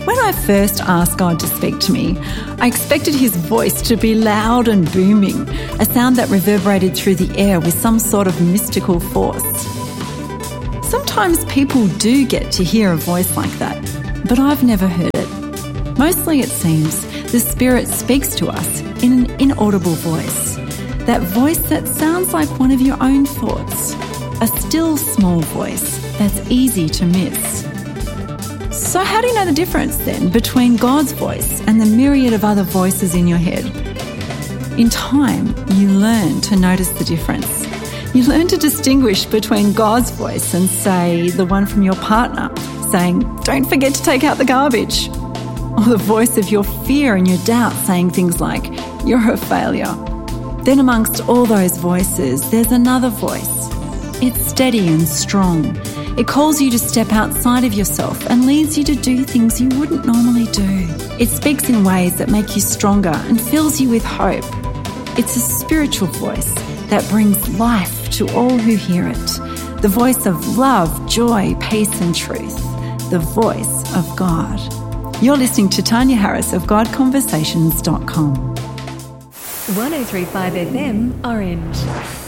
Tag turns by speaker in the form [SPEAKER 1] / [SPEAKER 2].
[SPEAKER 1] When I first asked God to speak to me, I expected his voice to be loud and booming, a sound that reverberated through the air with some sort of mystical force. Sometimes people do get to hear a voice like that, but I've never heard it. Mostly, it seems, the Spirit speaks to us in an inaudible voice, that voice that sounds like one of your own thoughts, a still small voice that's easy to miss. So how do you know the difference then between God's voice and the myriad of other voices in your head? In time, you learn to notice the difference. You learn to distinguish between God's voice and, say, the one from your partner saying, "Don't forget to take out the garbage," or the voice of your fear and your doubt saying things like, "You're a failure." Then amongst all those voices, there's another voice. It's steady and strong. It calls you to step outside of yourself and leads you to do things you wouldn't normally do. It speaks in ways that make you stronger and fills you with hope. It's a spiritual voice that brings life to all who hear it. The voice of love, joy, peace and truth. The voice of God. You're listening to Tanya Harris of GodConversations.com.
[SPEAKER 2] 103.5 FM Orange.